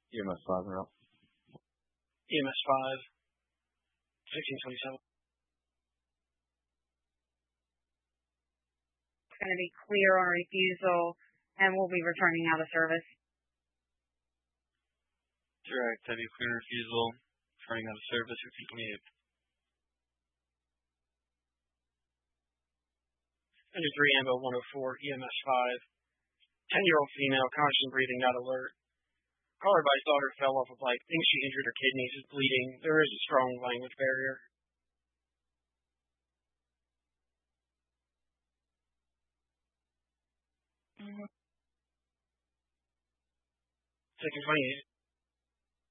EMS 5 are up. EMS 5, 1627. It's going to be clear on refusal, and we'll be returning out of service. Direct, heavy clear refusal, returning out of service, 1628. 93 Ambo 104, EMS 5. 10-year-old female, conscious and breathing, not alert. Caller advised daughter fell off a bike. Thinks she injured her kidneys, is bleeding. There is a strong language barrier. Second 28.